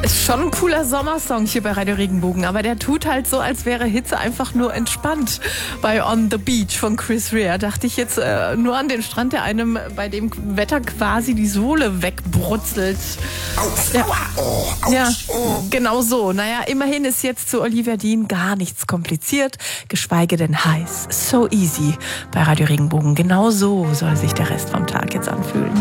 Ist schon ein cooler Sommersong hier bei Radio Regenbogen, aber der tut halt so, als wäre Hitze einfach nur entspannt. Bei On the Beach von Chris Rea dachte ich jetzt nur an den Strand, der einem bei dem Wetter quasi die Sohle wegbrutzelt. Ja, ja, genau so. Naja, immerhin ist jetzt zu Olivia Dean gar nichts kompliziert, geschweige denn heiß. So easy bei Radio Regenbogen. Genau so soll sich der Rest vom Tag jetzt anfühlen.